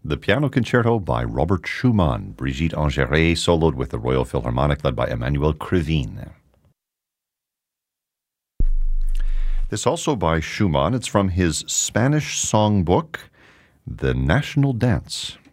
The Piano Concerto by Robert Schumann. Brigitte Ingéré soloed with the Royal Philharmonic led by Emmanuel Krivine. This also by Schumann. It's from his Spanish songbook, The National Dance.